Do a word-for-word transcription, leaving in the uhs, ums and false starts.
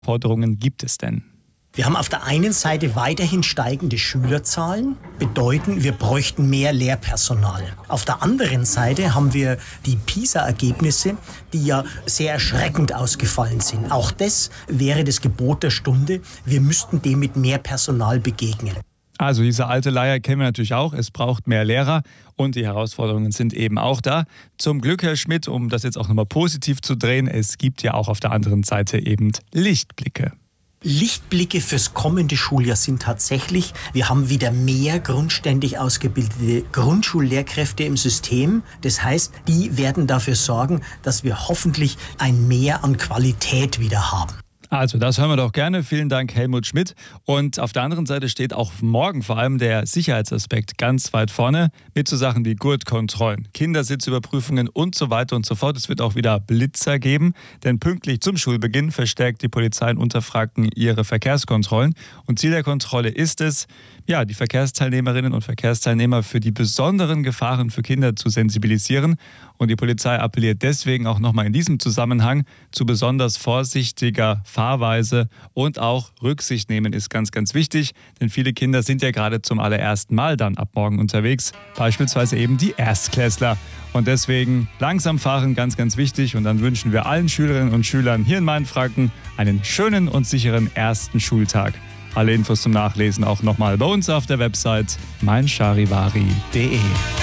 Forderungen gibt es denn? Wir haben auf der einen Seite weiterhin steigende Schülerzahlen, bedeuten, wir bräuchten mehr Lehrpersonal. Auf der anderen Seite haben wir die PISA-Ergebnisse, die ja sehr erschreckend ausgefallen sind. Auch das wäre das Gebot der Stunde. Wir müssten dem mit mehr Personal begegnen. Also diese alte Leier kennen wir natürlich auch. Es braucht mehr Lehrer und die Herausforderungen sind eben auch da. Zum Glück, Herr Schmidt, um das jetzt auch nochmal positiv zu drehen, es gibt ja auch auf der anderen Seite eben Lichtblicke. Lichtblicke fürs kommende Schuljahr sind tatsächlich, wir haben wieder mehr grundständig ausgebildete Grundschullehrkräfte im System. Das heißt, die werden dafür sorgen, dass wir hoffentlich ein Mehr an Qualität wieder haben. Also, das hören wir doch gerne. Vielen Dank, Helmut Schmidt. Und auf der anderen Seite steht auch morgen vor allem der Sicherheitsaspekt ganz weit vorne mit so Sachen wie Gurtkontrollen, Kindersitzüberprüfungen und so weiter und so fort. Es wird auch wieder Blitzer geben, denn pünktlich zum Schulbeginn verstärkt die Polizei in Unterfranken ihre Verkehrskontrollen. Und Ziel der Kontrolle ist es, ja, die Verkehrsteilnehmerinnen und Verkehrsteilnehmer für die besonderen Gefahren für Kinder zu sensibilisieren. Und die Polizei appelliert deswegen auch nochmal in diesem Zusammenhang zu besonders vorsichtiger Fahrweise und auch Rücksicht nehmen ist ganz, ganz wichtig. Denn viele Kinder sind ja gerade zum allerersten Mal dann ab morgen unterwegs, beispielsweise eben die Erstklässler. Und deswegen langsam fahren, ganz, ganz wichtig. Und dann wünschen wir allen Schülerinnen und Schülern hier in Mainfranken einen schönen und sicheren ersten Schultag. Alle Infos zum Nachlesen auch nochmal bei uns auf der Website mein charivari punkt de.